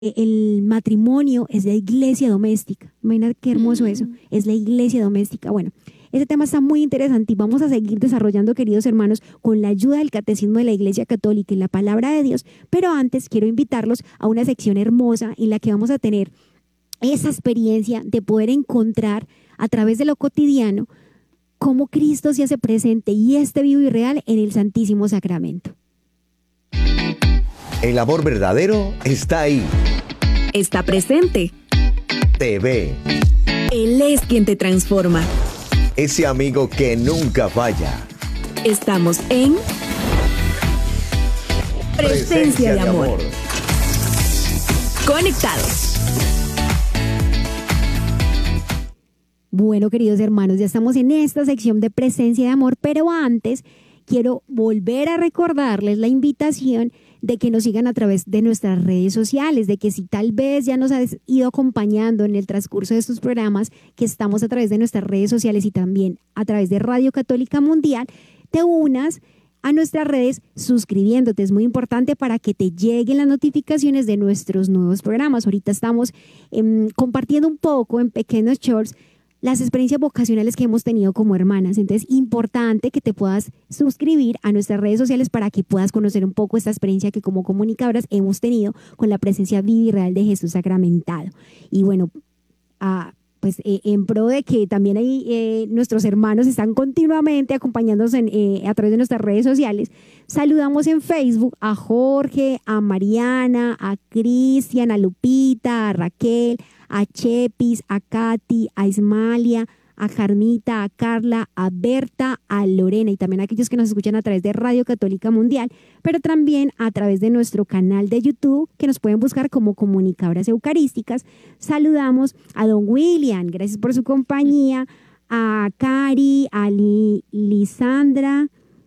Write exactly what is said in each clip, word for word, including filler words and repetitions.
el matrimonio es la iglesia doméstica. Imagina qué hermoso eso, es la iglesia doméstica. Bueno, ese tema está muy interesante y vamos a seguir desarrollando, queridos hermanos, con la ayuda del Catecismo de la Iglesia Católica y la Palabra de Dios. Pero antes quiero invitarlos a una sección hermosa en la que vamos a tener esa experiencia de poder encontrar a través de lo cotidiano cómo Cristo se hace presente y esté vivo y real en el Santísimo Sacramento. El amor verdadero está ahí. Está presente. Te ve. Él es quien te transforma. Ese amigo que nunca falla. Estamos en Presencia, Presencia de, de amor. amor. Conectados. Bueno, queridos hermanos, ya estamos en esta sección de Presencia de amor, pero antes quiero volver a recordarles la invitación de que nos sigan a través de nuestras redes sociales, de que si tal vez ya nos has ido acompañando en el transcurso de estos programas, que estamos a través de nuestras redes sociales y también a través de Radio Católica Mundial, te unas a nuestras redes suscribiéndote. Es muy importante para que te lleguen las notificaciones de nuestros nuevos programas. Ahorita estamos eh, compartiendo un poco en pequeños shorts las experiencias vocacionales que hemos tenido como hermanas. Entonces, importante que te puedas suscribir a nuestras redes sociales para que puedas conocer un poco esta experiencia que como comunicadoras hemos tenido con la presencia viva y real de Jesús sacramentado. Y bueno, ah, pues eh, en pro de que también ahí eh, nuestros hermanos están continuamente acompañándonos en, eh, a través de nuestras redes sociales, saludamos en Facebook a Jorge, a Mariana, a Cristian, a Lupita, a Raquel, a Chepis, a Katy, a Ismalia, a Carmita, a Carla, a Berta, a Lorena y también a aquellos que nos escuchan a través de Radio Católica Mundial, pero también a través de nuestro canal de YouTube que nos pueden buscar como Comunicadoras Eucarísticas. Saludamos a don William, gracias por su compañía, a Cari, a Li, Lisandra,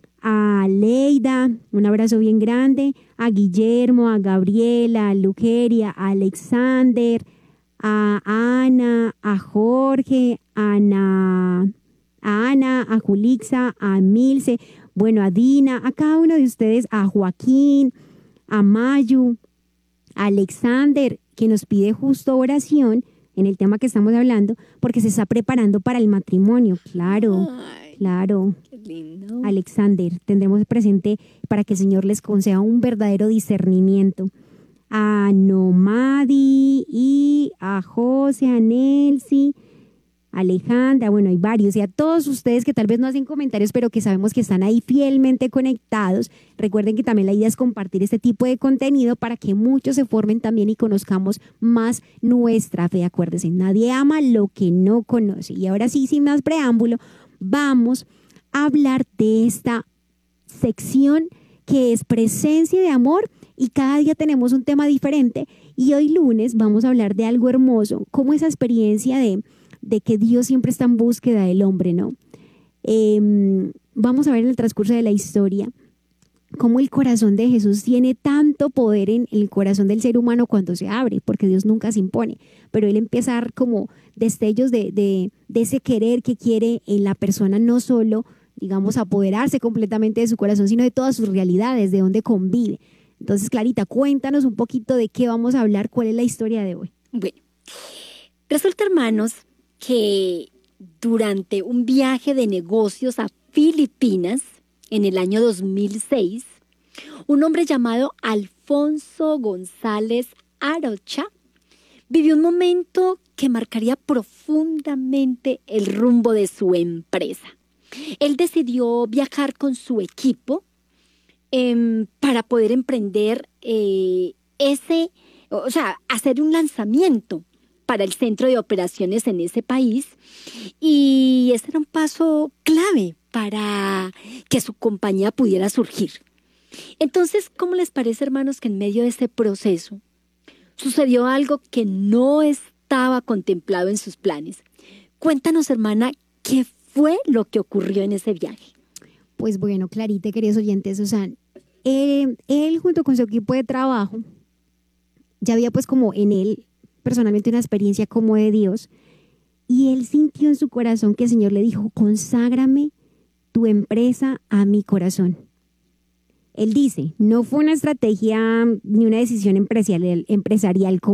a Leida, un abrazo bien grande, a Guillermo, a Gabriela, a Lugeria, a Alexander, a Ana, a Jorge, a Ana, a Ana, a Julixa, a Milce, bueno, a Dina, a cada uno de ustedes, a Joaquín, a Mayu, a Alexander, que nos pide justo oración en el tema que estamos hablando, porque se está preparando para el matrimonio. Claro, Ay, claro. Qué lindo. Alexander, tendremos presente para que el Señor les conceda un verdadero discernimiento. A Nomadi y a José, a Nelsi, Alejandra, bueno, hay varios, y a todos ustedes que tal vez no hacen comentarios, pero que sabemos que están ahí fielmente conectados. Recuerden que también la idea es compartir este tipo de contenido para que muchos se formen también y conozcamos más nuestra fe. Acuérdense, nadie ama lo que no conoce. Y ahora sí, sin más preámbulo, vamos a hablar de esta sección que es Presencia de Amor, y cada día tenemos un tema diferente, y hoy lunes vamos a hablar de algo hermoso, como esa experiencia de, de que Dios siempre está en búsqueda del hombre, ¿no? Eh, vamos a ver en el transcurso de la historia cómo el corazón de Jesús tiene tanto poder en el corazón del ser humano cuando se abre, porque Dios nunca se impone, pero Él empieza a dar como destellos de, de, de ese querer que quiere en la persona, no solo, digamos, apoderarse completamente de su corazón, sino de todas sus realidades, de dónde convive. Entonces, Clarita, cuéntanos un poquito de qué vamos a hablar, cuál es la historia de hoy. Bueno, resulta, hermanos, que durante un viaje de negocios a Filipinas en el año dos mil seis, un hombre llamado Alfonso González Arocha vivió un momento que marcaría profundamente el rumbo de su empresa. Él decidió viajar con su equipo Eh, para poder emprender eh, ese, o sea, hacer un lanzamiento para el centro de operaciones en ese país, y ese era un paso clave para que su compañía pudiera surgir. Entonces, ¿cómo les parece, hermanos, que en medio de ese proceso sucedió algo que no estaba contemplado en sus planes? Cuéntanos, hermana, ¿qué fue lo que ocurrió en ese viaje? Pues bueno, Clarita, queridos oyentes, o sea, él, él junto con su equipo de trabajo, ya había pues como en él personalmente una experiencia como de Dios, y él sintió en su corazón que el Señor le dijo, conságrame tu empresa a mi corazón. Él dice, no fue una estrategia ni una decisión empresarial, empresarial